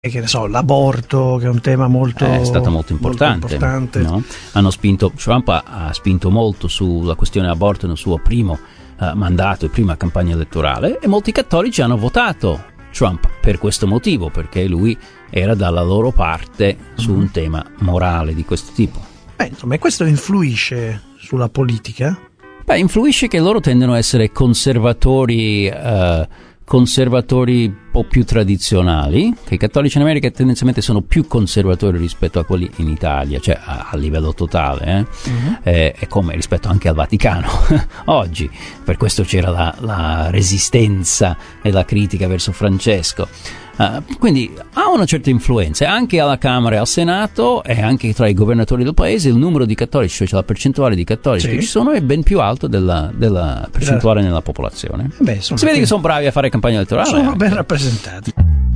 che ne so, l'aborto, che è un tema molto è stato molto importante. No? Trump ha spinto molto sulla questione aborto nel suo primo mandato e prima campagna elettorale, e molti cattolici hanno votato Trump per questo motivo, perché lui era dalla loro parte su un tema morale di questo tipo. Insomma, e questo influisce sulla politica? Influisce che loro tendono a essere conservatori un po' più tradizionali, che i cattolici in America tendenzialmente sono più conservatori rispetto a quelli in Italia, cioè a livello totale, e come rispetto anche al Vaticano oggi. Per questo c'era la resistenza e la critica verso Francesco. Quindi ha una certa influenza anche alla Camera e al Senato, e anche tra i governatori del paese. Il numero di cattolici, cioè la percentuale di cattolici che ci sono, è ben più alto della percentuale nella popolazione. Si vede che sono bravi a fare campagna elettorale, sono ben rappresentati.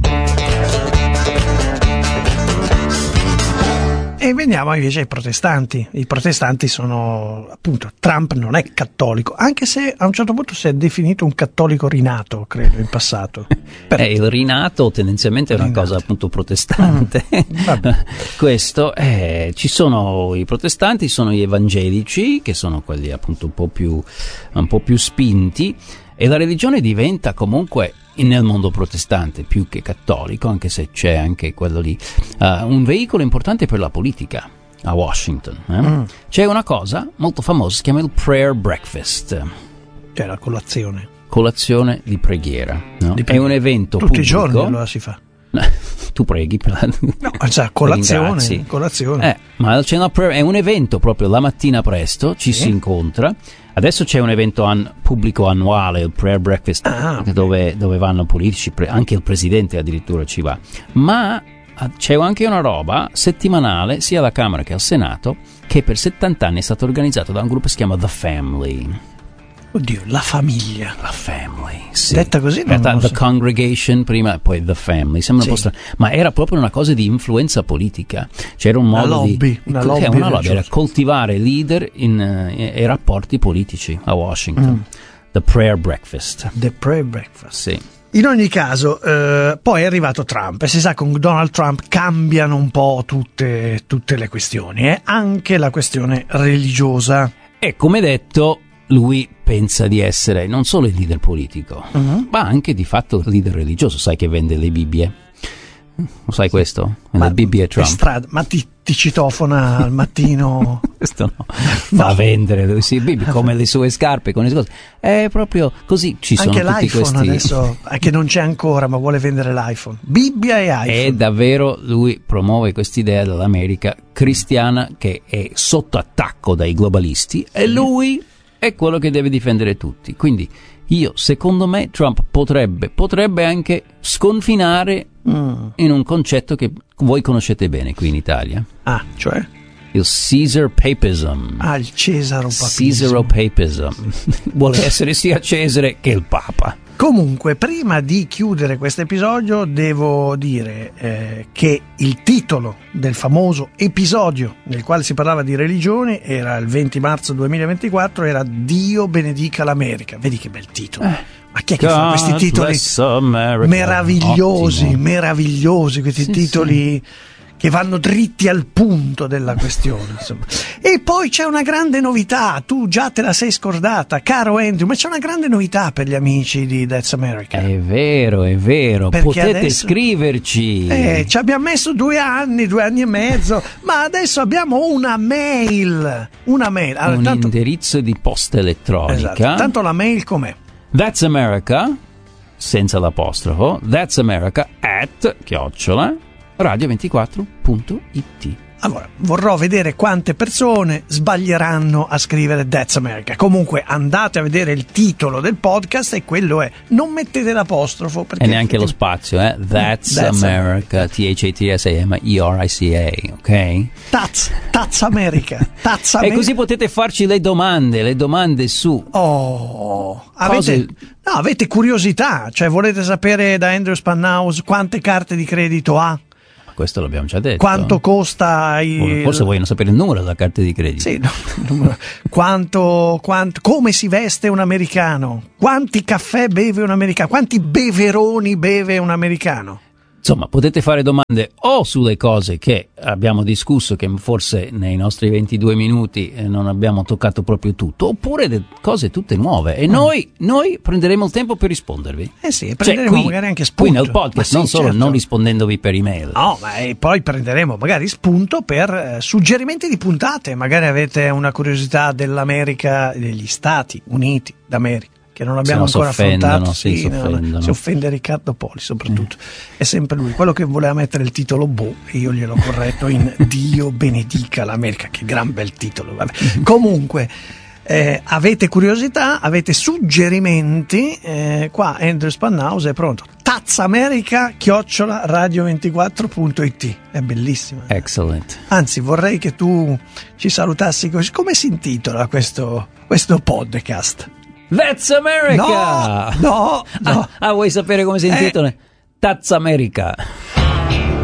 E veniamo invece ai protestanti. I protestanti sono, appunto, Trump non è cattolico, anche se a un certo punto si è definito un cattolico rinato, credo, in passato. Il rinato tendenzialmente è una cosa appunto protestante. Questo ci sono i protestanti, sono gli evangelici, che sono quelli appunto un po' più spinti, e la religione diventa comunque nel mondo protestante più che cattolico, anche se c'è anche quello lì, un veicolo importante per la politica a Washington. C'è una cosa molto famosa, si chiama il prayer breakfast, cioè la colazione di preghiera, no? È un evento tutti pubblico. I giorni allora si fa. Tu preghi per colazione. Ma è un evento proprio la mattina presto, ci si incontra. Adesso c'è un evento pubblico annuale, il prayer breakfast, dove vanno politici, anche il presidente addirittura ci va. Ma c'è anche una roba settimanale, sia alla Camera che al Senato, che per 70 anni è stata organizzata da un gruppo che si chiama The Family. Oddio, la famiglia. La Family, sì. Detta così The Congregation prima, poi The Family. Sembra un po' strano, ma era proprio una cosa di influenza politica. C'era un modo una lobby, era coltivare leader e rapporti politici a Washington. The Prayer Breakfast. The Prayer Breakfast. Sì. In ogni caso, poi è arrivato Trump, e si sa, con Donald Trump cambiano un po' tutte le questioni, anche la questione religiosa. E come detto, lui pensa di essere non solo il leader politico, ma anche di fatto il leader religioso. Sai che vende le Bibbie? Lo sai questo? Le Bibbie Trump. Ma ti citofona al mattino? Questo no. Fa vendere lui, sì, Bibbie, come le sue scarpe, con le sue cose. È proprio così. Ci anche sono tutti l'iPhone questi. Adesso, che non c'è ancora, ma vuole vendere l'iPhone. Bibbia e iPhone. E davvero lui promuove quest'idea dell'America cristiana che è sotto attacco dai globalisti, e lui è quello che deve difendere tutti. Quindi secondo me Trump potrebbe anche sconfinare in un concetto che voi conoscete bene qui in Italia. Cioè? Il Caesar Papism. Il Cesaropapismo. Caesaropapism. Vuole essere sia Cesare che il Papa. Comunque, prima di chiudere questo episodio, devo dire che il titolo del famoso episodio nel quale si parlava di religione era il 20 marzo 2024, era Dio benedica l'America. Vedi che bel titolo. Ma chi è che fa questi titoli meravigliosi, questi titoli che vanno dritti al punto della questione, insomma. E poi c'è una grande novità, tu già te la sei scordata, caro Andrew, ma c'è una grande novità per gli amici di That's America. È vero, perché potete adesso scriverci. Ci abbiamo messo 2 anni e mezzo, ma adesso abbiamo una mail. Allora, un indirizzo di posta elettronica. Esatto. Tanto la mail com'è? That's America, senza l'apostrofo, That's America @radio24.it. Allora, vorrò vedere quante persone sbaglieranno a scrivere That's America. Comunque andate a vedere il titolo del podcast, e quello è, non mettete l'apostrofo e neanche lo spazio, That's America, THATSAMERICA, ok? That's America. E così potete farci le domande su avete curiosità, cioè volete sapere da Andrew Spanhaus quante carte di credito ha? Questo l'abbiamo già detto. Quanto costa forse vogliono sapere il numero della carta di credito. Sì, quanto, come si veste un americano? Quanti caffè beve un americano? Quanti beveroni beve un americano? Insomma, potete fare domande o sulle cose che abbiamo discusso, che forse nei nostri 22 minuti non abbiamo toccato proprio tutto, oppure cose tutte nuove. E noi prenderemo il tempo per rispondervi. Sì, prenderemo magari anche spunto. Qui nel podcast, non solo non rispondendovi per email. No, ma poi prenderemo magari spunto per suggerimenti di puntate. Magari avete una curiosità dell'America, degli Stati Uniti d'America, che non abbiamo ancora affrontato. Si offende Riccardo Poli soprattutto, è sempre lui quello che voleva mettere il titolo e io gliel'ho corretto in Dio benedica l'America, che gran bel titolo, vabbè. Comunque avete curiosità, avete suggerimenti, qua Andrew Spannhouse è pronto. tazzamerica@radio24.it, è bellissima. Excellent. Anzi, vorrei che tu ci salutassi così. Come si intitola questo podcast? That's America! No! Vuoi sapere come si intitola? Tazza America.